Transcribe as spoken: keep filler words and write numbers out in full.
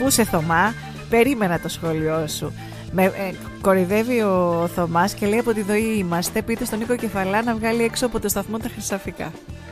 Ακούσε, Θωμά, περίμενα το σχόλιο σου. Με ε, κορυδεύει ο Θωμάς και λέει: από τη ΔΟΗ είμαστε, πείτε στον Νίκο Κεφαλά να βγάλει έξω από το σταθμό τα χρυσαφικά.